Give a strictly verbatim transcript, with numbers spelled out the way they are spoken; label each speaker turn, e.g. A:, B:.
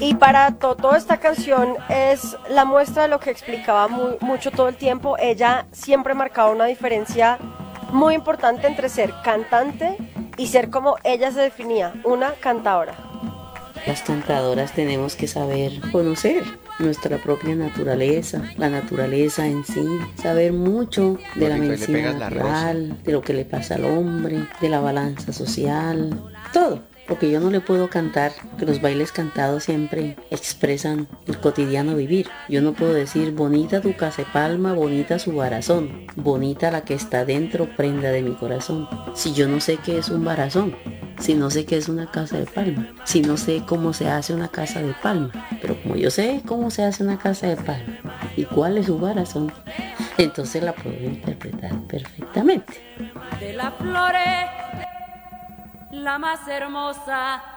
A: Y para Toto esta canción es la muestra de lo que explicaba muy, mucho todo el tiempo. Ella siempre marcaba una diferencia muy importante entre ser cantante y ser como ella se definía, una cantadora.
B: Las cantadoras tenemos que saber conocer nuestra propia naturaleza, la naturaleza en sí, saber mucho de la medicina natural, de lo que le pasa al hombre, de la balanza social, todo. Porque yo no le puedo cantar, que los bailes cantados siempre expresan el cotidiano vivir. Yo no puedo decir bonita tu casa de palma, bonita su barazón, bonita la que está dentro, prenda de mi corazón. Si yo no sé qué es un barazón, si no sé qué es una casa de palma, si no sé cómo se hace una casa de palma, pero como yo sé cómo se hace una casa de palma y cuál es su barazón, entonces la puedo interpretar perfectamente.
C: De las flores, la más hermosa